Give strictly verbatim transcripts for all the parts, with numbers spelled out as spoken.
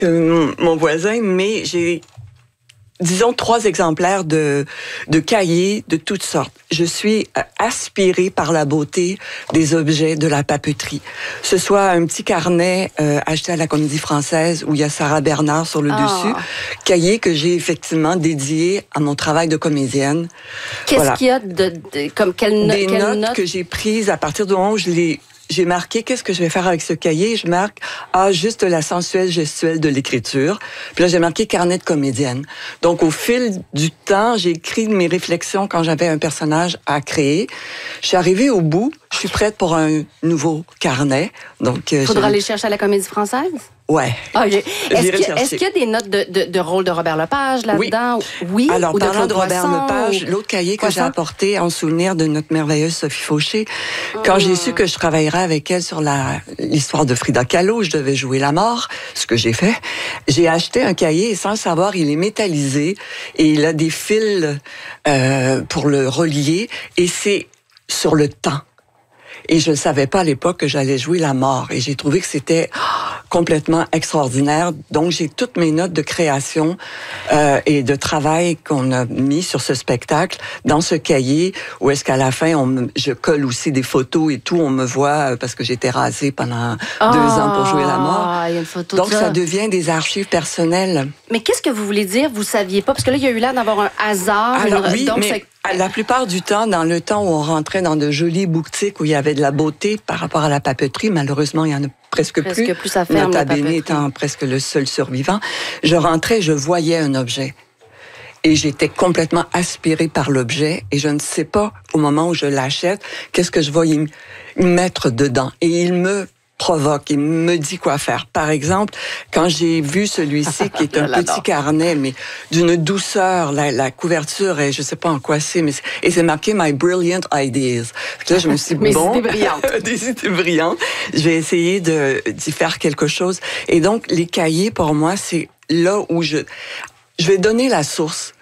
que mon voisin, mais j'ai, disons, trois exemplaires de, de cahiers de toutes sortes. Je suis aspirée par la beauté des objets de la papeterie. Ce soit un petit carnet euh, acheté à la Comédie Française où il y a Sarah Bernard sur le oh. dessus, cahier que j'ai effectivement dédié à mon travail de comédienne. Qu'est-ce voilà. qu'il y a de, de comme quelle, no- Des quelle notes note que j'ai prises à partir du moment où je les J'ai marqué qu'est-ce que je vais faire avec ce cahier. Je marque ah juste la sensuelle gestuelle de l'écriture. Puis là j'ai marqué carnet de comédienne. Donc au fil du temps, j'ai écrit mes réflexions quand j'avais un personnage à créer. Je suis arrivée au bout. Je suis prête pour un nouveau carnet. Donc il faudra aller chercher à la Comédie Française. Ouais. Okay. Est-ce, que, est-ce qu'il y a des notes de, de, de rôle de Robert Lepage là-dedans? Oui. oui Alors, ou parlant de, de Robert Poisson, Lepage, ou... l'autre cahier que Poisson? j'ai apporté en souvenir de notre merveilleuse Sophie Fauché, quand mmh. j'ai su que je travaillerais avec elle sur la, l'histoire de Frida Kahlo, je devais jouer la mort, ce que j'ai fait, j'ai acheté un cahier et sans le savoir, il est métallisé et il a des fils euh, pour le relier et c'est sur le temps. Et je ne savais pas à l'époque que j'allais jouer la mort. Et j'ai trouvé que c'était complètement extraordinaire. Donc, j'ai toutes mes notes de création euh, et de travail qu'on a mis sur ce spectacle dans ce cahier où est-ce qu'à la fin, on me, je colle aussi des photos et tout. On me voit parce que j'étais rasée pendant oh, deux ans pour jouer la mort. Il y a une photo Donc, de ça. ça devient des archives personnelles. Mais qu'est-ce que vous voulez dire? Vous saviez pas? Parce que là, il y a eu l'air d'avoir un hasard. Alors, une... oui, Donc, mais... c'est... La plupart du temps, dans le temps où on rentrait dans de jolies boutiques où il y avait de la beauté par rapport à la papeterie, malheureusement, il y en a presque, presque plus. plus ça ferme, Nota Bene étant presque le seul survivant. Je rentrais, je voyais un objet. Et j'étais complètement aspirée par l'objet. Et je ne sais pas, au moment où je l'achète, qu'est-ce que je vais y mettre dedans. Et il me provoque, il me dit quoi faire. Par exemple, quand j'ai vu celui-ci, qui est un petit carnet, mais d'une douceur, la, la couverture, et je sais pas en quoi c'est, mais c'est, et c'est marqué « My brilliant ideas ». Là, je me suis dit, bon, des idées brillantes. des idées brillantes. Je vais essayer de, d'y faire quelque chose. Et donc, les cahiers, pour moi, c'est là où je, je vais donner la source.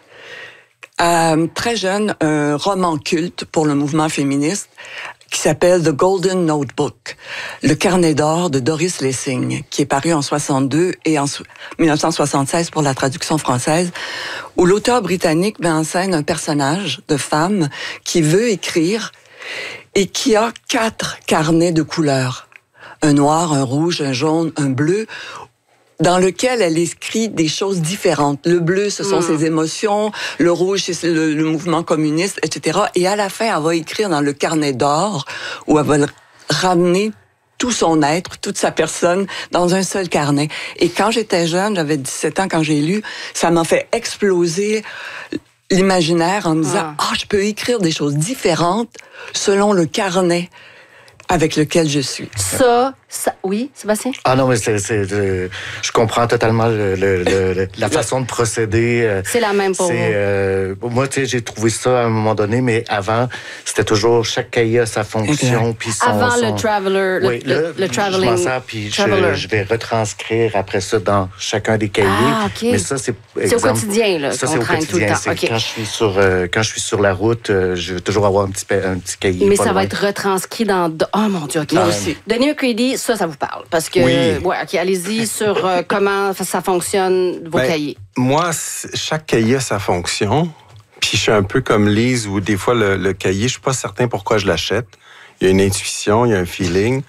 Euh, très jeune, un roman culte pour le mouvement féministe, qui s'appelle The Golden Notebook, le carnet d'or de Doris Lessing, qui est paru en soixante-deux et en dix-neuf cent soixante-seize pour la traduction française, où l'auteur britannique met en scène un personnage de femme qui veut écrire et qui a quatre carnets de couleurs. Un noir, un rouge, un jaune, un bleu, dans lequel elle écrit des choses différentes. Le bleu, ce sont mmh. ses émotions. Le rouge, c'est le, le mouvement communiste, et cetera. Et à la fin, elle va écrire dans le carnet d'or, où elle va ramener tout son être, toute sa personne, dans un seul carnet. Et quand j'étais jeune, j'avais dix-sept ans quand j'ai lu, ça m'a fait exploser l'imaginaire en me disant, ah, oh, je peux écrire des choses différentes selon le carnet avec lequel je suis. Ça, ça oui, Sébastien? Ah non, mais c'est, c'est, c'est je comprends totalement le, le, le, la façon de procéder. C'est la même pour c'est, vous. Euh, moi, tu sais, j'ai trouvé ça à un moment donné, mais avant, c'était toujours chaque cahier a sa fonction. Puis son, avant son... le traveler, oui, le, là, le, le traveling. Je m'en sers, puis je, je vais retranscrire après ça dans chacun des cahiers. Ah, OK. Mais ça, c'est C'est exemple, au quotidien, là, ça, qu'on c'est au traîne quotidien. tout le temps. C'est okay. quand, je suis sur, euh, quand je suis sur la route, euh, je veux toujours avoir un petit, un petit cahier. Mais ça loin. va être retranscrit dans... Oh mon Dieu, OK. Moi aussi. Denis McCready, ça, ça vous parle. Parce que... Oui. Ouais, OK, allez-y sur euh, comment ça fonctionne, vos ben, cahiers. Moi, chaque cahier a sa fonction. Puis je suis un peu comme Lise, où des fois, le, le cahier, je suis pas certain pourquoi je l'achète. Il y a une intuition, il y a un feeling.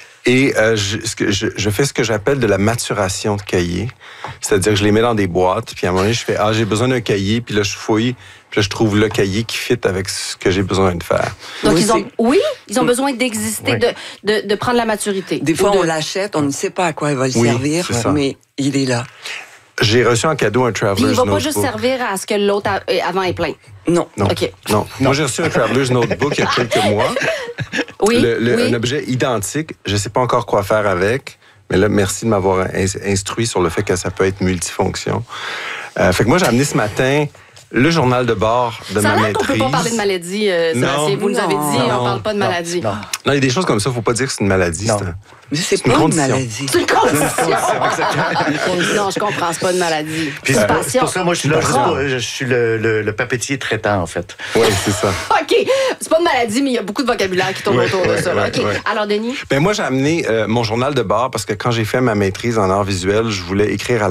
Et euh, je, ce que, je, je fais ce que j'appelle de la maturation de cahiers. C'est-à-dire que je les mets dans des boîtes, puis à un moment donné, je fais « Ah, j'ai besoin d'un cahier », puis là, je fouille, puis là, je trouve le cahier qui fit avec ce que j'ai besoin de faire. Donc, oui, ils ont, oui, ils ont besoin d'exister, oui. de, de, de prendre la maturité. Des fois, de... on l'achète, on ne sait pas à quoi il va le oui, servir, mais il est là. J'ai reçu en cadeau un Traveler's Puis il va Notebook. pas juste servir à ce que l'autre a, avant est plein. Non. Non. OK. non. Moi, j'ai reçu un Traveler's Notebook il y a quelques mois. Oui, le, le, oui. Un objet identique. Je ne sais pas encore quoi faire avec, mais là, merci de m'avoir instruit sur le fait que ça peut être multifonction. Euh, fait que moi, j'ai amené ce matin Le journal de bord de ça ma qu'on maîtrise. Ça peut pas parler de maladie, euh, Sébastien. Vous nous avez dit, non, on parle pas de non, maladie. Non. non, il y a des choses comme ça, il faut pas dire que c'est une maladie. Non. C'est, un... Mais c'est, c'est pas une une condition. maladie. C'est une condition. Non, je comprends, c'est pas une maladie. Puis c'est, c'est pour ça, moi, je suis là, pour, je suis le, le, le papetier traitant, en fait. Oui, c'est ça. OK. C'est pas une maladie, mais il y a beaucoup de vocabulaire qui tourne ouais, autour ouais, de ça. Ouais, OK. ouais. Alors, Denis? Ben moi, j'ai amené euh, mon journal de bord parce que quand j'ai fait ma maîtrise en art visuel, je voulais écrire à